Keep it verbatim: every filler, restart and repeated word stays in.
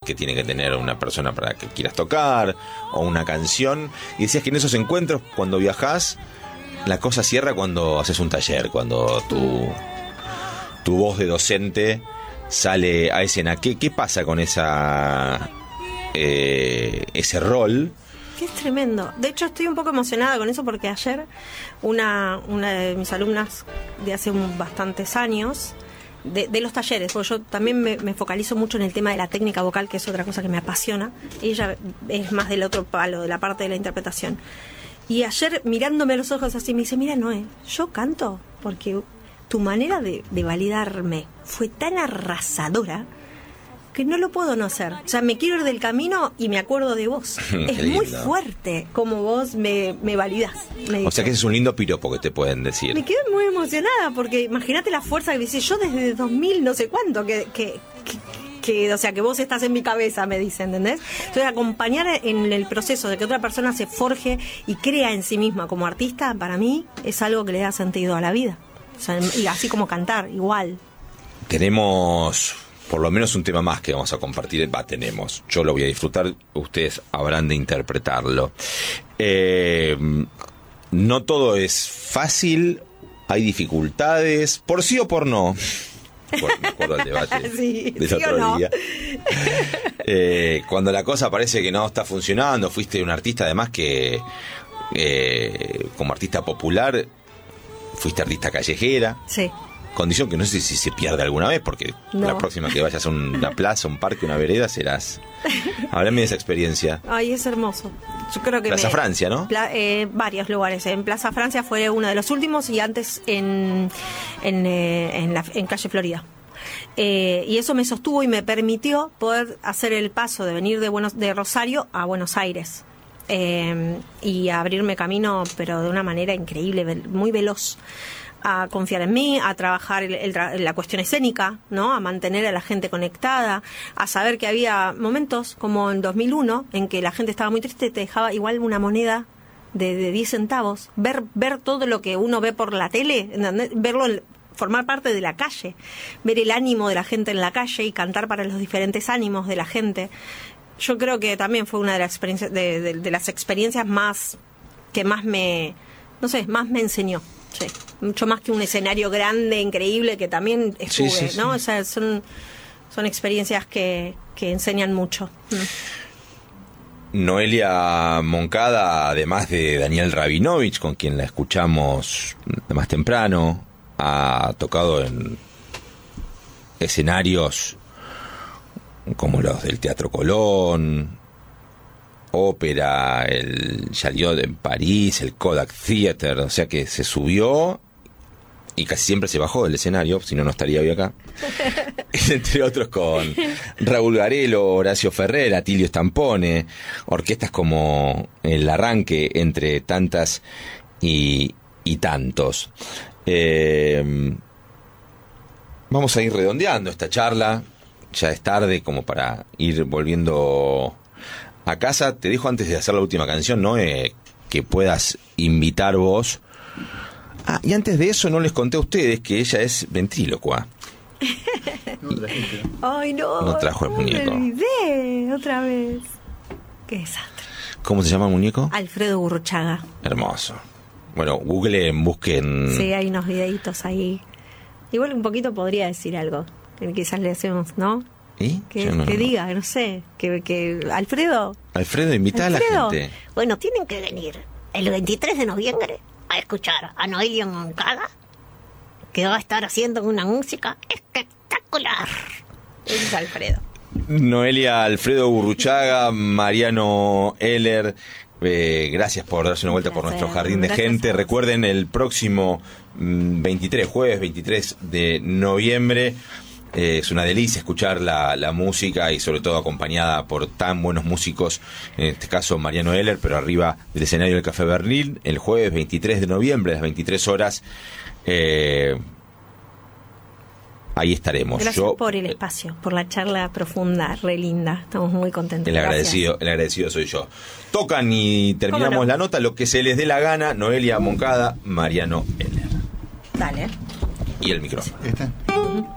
que tiene que tener una persona para que quieras tocar, o una canción. Y decías que en esos encuentros, cuando viajás, la cosa cierra cuando haces un taller, cuando tu, tu voz de docente sale a escena. ¿Qué, qué pasa con esa eh, ese rol? Que es tremendo. De hecho, estoy un poco emocionada con eso porque ayer una, una de mis alumnas de hace un, bastantes años, de, de los talleres, porque yo también me, me focalizo mucho en el tema de la técnica vocal, que es otra cosa que me apasiona. Ella es más del otro palo, de la parte de la interpretación. Y ayer, mirándome a los ojos así, me dice, mira, Noé, yo canto porque tu manera de, de validarme fue tan arrasadora que no lo puedo no hacer. O sea, me quiero ir del camino y me acuerdo de vos. Es muy fuerte como vos me, me validás. Me o sea que ese es un lindo piropo que te pueden decir. Me quedé muy emocionada porque imagínate la fuerza que dice yo desde dos mil no sé cuánto que, que, que, que, o sea, que vos estás en mi cabeza, me dice, ¿entendés? Entonces, acompañar en el proceso de que otra persona se forje y crea en sí misma como artista, para mí es algo que le da sentido a la vida. O sea, y así como cantar, igual. Tenemos por lo menos un tema más que vamos a compartir. Va, tenemos. Yo lo voy a disfrutar, ustedes habrán de interpretarlo. Eh, no todo es fácil, hay dificultades, por sí o por no. Bueno, me acuerdo del debate sí, del ¿sí otro o no? día. Eh, cuando la cosa parece que no está funcionando, fuiste un artista además que, eh, como artista popular, fuiste artista callejera. Sí. Condición que no sé si se pierde alguna vez, porque no. La próxima que vayas a una plaza, un parque, una vereda, serás. Háblame de esa experiencia. Ay, es hermoso. Yo creo que Plaza me, Francia, ¿no? Pla, eh, varios lugares. En Plaza Francia fue uno de los últimos y antes en, en, eh, en, la, en Calle Florida. Eh, y eso me sostuvo y me permitió poder hacer el paso de venir de, Buenos, de Rosario a Buenos Aires. Eh, y abrirme camino, pero de una manera increíble, muy veloz. A confiar en mí, a trabajar el, el, la cuestión escénica, ¿no? A mantener a la gente conectada, a saber que había momentos como en dos mil uno en que la gente estaba muy triste, te dejaba igual una moneda de, de diez centavos, ver ver todo lo que uno ve por la tele, ¿entendés? Verlo, formar parte de la calle, ver el ánimo de la gente en la calle y cantar para los diferentes ánimos de la gente. Yo creo que también fue una de las experiencias de, de, de las experiencias más que más me, no sé, más me enseñó. Sí, mucho más que un escenario grande, increíble, que también estuve, sí, sí, ¿no? Sí. O sea, son, son experiencias que, que enseñan mucho. Mm. Noelia Moncada, además de Daniel Rabinovich, con quien la escuchamos más temprano, ha tocado en escenarios como los del Teatro Colón, ópera, el Chaliot en París, el Kodak Theater, o sea que se subió y casi siempre se bajó del escenario, si no, no estaría hoy acá. Entre otros con Raúl Garelo, Horacio Ferrer, Atilio Stampone, orquestas como El Arranque, entre tantas y, y tantos. Eh, vamos a ir redondeando esta charla, ya es tarde como para ir volviendo a casa. Te dejo antes de hacer la última canción, ¿no? Eh, que puedas invitar vos. Ah, y antes de eso no les conté a ustedes que ella es ventrílocua. Ay, no. No trajo el muñeco. Me olvidé otra vez. Qué desastre. ¿Cómo se llama el muñeco? Alfredo Gurruchaga. Hermoso. Bueno, googleen, busquen. Sí, hay unos videitos ahí. Igual un poquito podría decir algo. Que quizás le hacemos, ¿no? ¿Y? Que, no, que no. diga, no sé, que, que Alfredo. Alfredo, invita Alfredo. a la gente. Bueno, tienen que venir el veintitrés de noviembre a escuchar a Noelia Moncada, que va a estar haciendo una música espectacular. Es Alfredo. Noelia, Alfredo Gurruchaga, Mariano Heller, eh, gracias por darse una vuelta por nuestro jardín de Gracias gente. Recuerden, el próximo veintitrés, jueves veintitrés de noviembre. Eh, es una delicia escuchar la, la música y sobre todo acompañada por tan buenos músicos, en este caso Mariano Heller, pero arriba del escenario del Café Berlín, el jueves veintitrés de noviembre a las veintitrés horas. Eh, ahí estaremos. Gracias Yo, por el espacio, por la charla profunda, re linda. Estamos muy contentos. El agradecido, el agradecido soy yo. Tocan y terminamos no? la nota, lo que se les dé la gana. Noelia Moncada, Mariano Heller. Dale. Y el micrófono. ¿Está?